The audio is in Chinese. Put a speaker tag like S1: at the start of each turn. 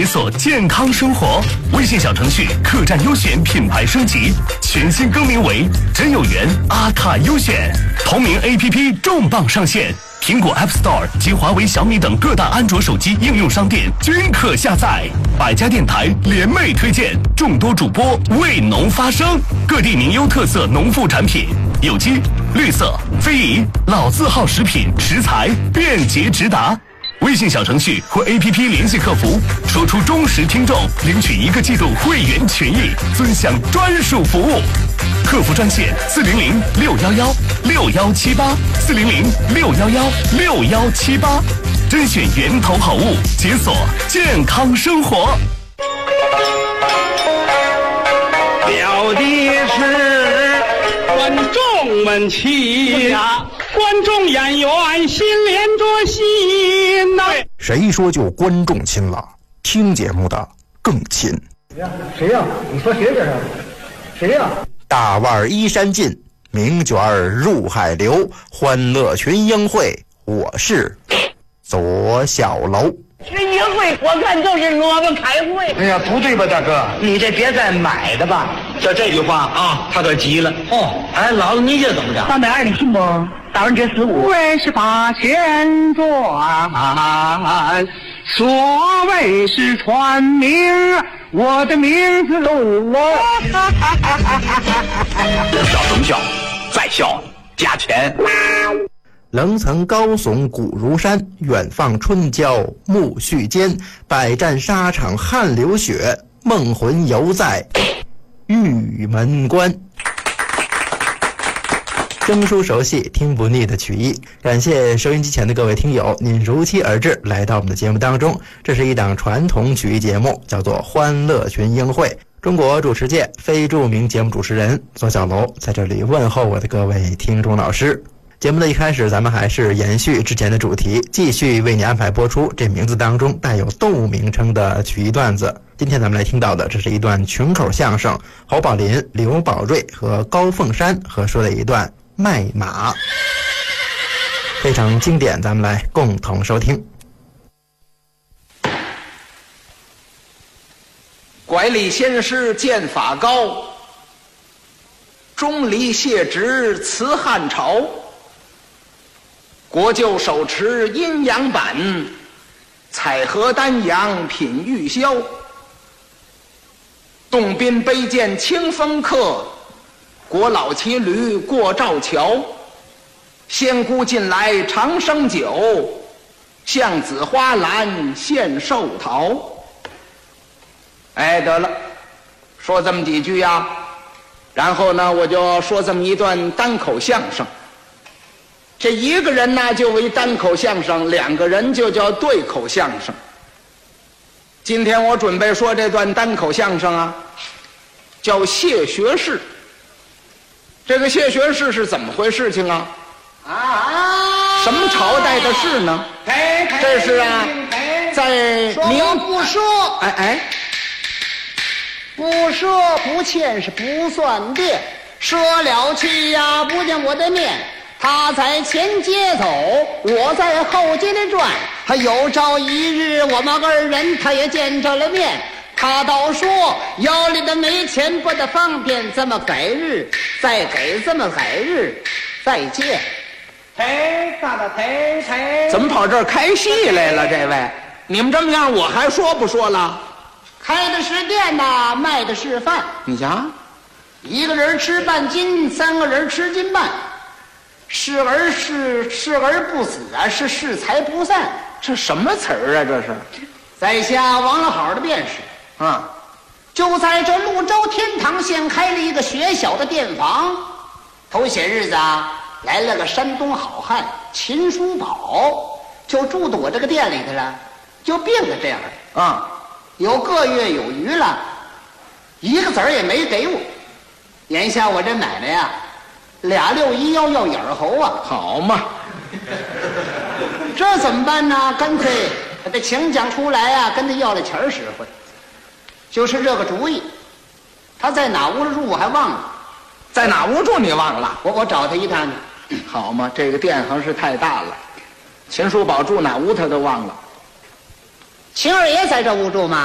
S1: 索健康生活。微信小程序客栈优选品牌升级，全新更名为真有缘阿卡优选。同名 APP 重磅上线，苹果 App Store 及华为、小米等各大安卓手机应用商店均可下载。百家电台联袂推荐，众多主播为农发声，各地名优特色农副产品，有机、绿色、非遗、老字号食品食材便捷直达。微信小程序或 APP 联系客服，说出忠实听众，领取1个季度会员权益，尊享专属服务。客服专线400-611-6178，400-611-6178，甄选源头好物，解锁健康生活。
S2: 表的是观众们齐呀，观众演员心连着心呐。
S3: 谁说就观众亲了？听节目的更亲。
S4: 谁呀？你说谁这是？谁呀？
S3: 大腕依山尽，名卷入海流，欢乐群英会，我是左小楼。
S5: 群英会我看就是我们开会。
S4: 哎呀，不对吧，大哥？
S5: 你这别再买的吧。
S2: 就这句话啊，他可急了。哎，老子你这怎么着？
S5: 到哪儿你信不？到人这
S2: 58旋转，所谓是传名，我的名字录我。笑什么笑？再笑加钱。
S3: 棱层高耸古如山，远放春郊暮絮间。百战沙场汗流血，梦魂犹在玉门关。生疏熟悉听不腻的曲艺，感谢收音机前的各位听友，您如期而至来到我们的节目当中。这是一档传统曲艺节目，叫做欢乐群英会。中国主持界非著名节目主持人左小楼在这里问候我的各位听众老师。节目的一开始，咱们还是延续之前的主题，继续为你安排播出这名字当中带有动物名称的曲艺段子。今天咱们来听到的，这是一段群口相声，侯宝林、刘宝瑞和高凤山合说的一段卖马，非常经典，咱们来共同收听。
S6: 拐李先师剑法高，钟离谢职辞汉朝。国舅手持阴阳板，采荷丹阳品玉箫。洞宾杯剑清风客，国老骑驴过赵桥。仙姑近来长生酒，向子花篮献寿桃。哎，得了，说这么几句呀，然后呢，我就说这么一段单口相声。这一个人呢就为单口相声，2个人就叫对口相声。今天我准备说这段单口相声啊，叫谢学士。这个谢学士是怎么回事情啊？什么朝代的事呢？这是啊，在明
S5: 不说，不说不欠是不算变，说了气呀不见我的面。他在前街走，我在后街里转，还有朝一日我们2人他也见着了面。他倒说腰里的没钱不得方便，这么改日再给，这么改日再见。
S6: 怎么跑这儿开戏来了？这位，你们这么样，我还说不说了？
S5: 开的是店呐，卖的是饭。
S6: 你瞧
S5: ，1个人吃半斤，3个人吃斤半。视而不死啊，是视财不散。
S6: 这什么词儿啊？这是
S5: 在下王老好的便是
S6: 啊，
S5: 就在这潞州天堂县开了一个学小的店房。头些日子啊，来了个山东好汉秦叔宝，就住到我这个店里头了，就病在这样
S6: 啊，
S5: 有个月有余了，1个子儿也没给我。眼下我这买卖呀，261要眼猴啊，
S6: 好嘛，
S5: 这怎么办呢？干脆把这请将出来啊，跟他要了钱使唤。就是这个主意。他在哪屋住我还忘了，
S6: 在哪屋住你忘了？
S5: 我找他一趟去。
S6: 好嘛，这个店行是太大了，秦叔宝住哪屋他都忘了。
S5: 秦二爷在这屋住吗？